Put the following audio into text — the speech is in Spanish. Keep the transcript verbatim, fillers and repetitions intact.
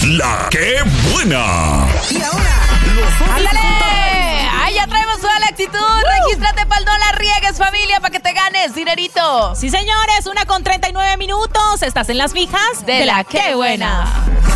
La Que Buena. Y ahora, los ¡Ándale! ¡Ay, ya traemos toda la actitud! Uh. Regístrate para el No La Riegues, familia, para que te ganes dinerito. Sí, señores, una con treinta y nueve minutos. Estás en las fijas de, de La Que Buena.